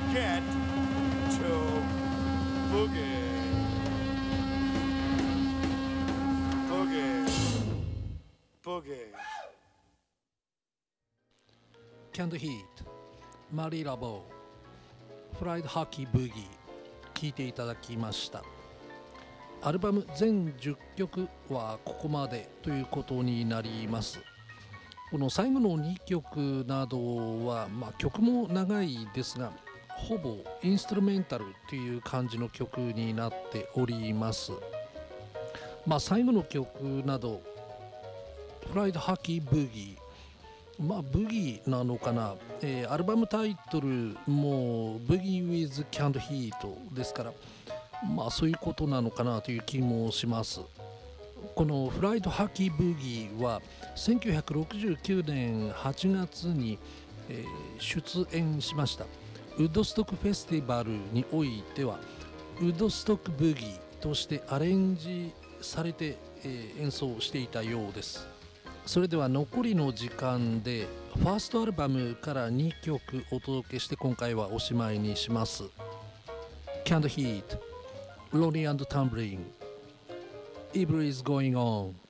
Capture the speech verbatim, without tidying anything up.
get to boogie. Boogie. Boogie. Canned Heat、マリーラボー、フライドハッキーブギー聴いていただきました。アルバム全じゅっきょくはここまでということになります。この最後のにきょくなどは、まあ、曲も長いですがほぼインストゥルメンタルという感じの曲になっております。まあ、最後の曲などフライドハッキーブギー、まあブギーなのかな、えー、アルバムタイトルもブギー with Canned Heat ですから、まあそういうことなのかなという気もします。このフライドハッキーブギーはせんきゅうひゃくろくじゅうきゅうねんはちがつに、えー、出演しましたウッドストックフェスティバルにおいてはウッドストックブギーとしてアレンジされて、えー、演奏していたようです。それでは残りの時間でファーストアルバムからにきょくお届けして今回はおしまいにします。 Canned Heat、Lonely and Tumbling、Evil is Going On